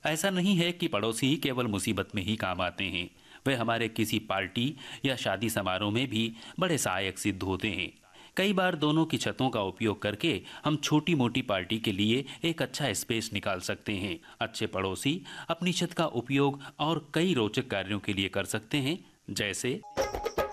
ऐसा नहीं है कि पड़ोसी केवल मुसीबत में ही काम आते हैं, वे हमारे किसी पार्टी या शादी समारोह में भी बड़े सहायक सिद्ध होते हैं। कई बार दोनों की छतों का उपयोग करके हम छोटी मोटी पार्टी के लिए एक अच्छा स्पेस निकाल सकते हैं। अच्छे पड़ोसी अपनी छत का उपयोग और कई रोचक कार्यों के लिए कर सकते हैं, जैसे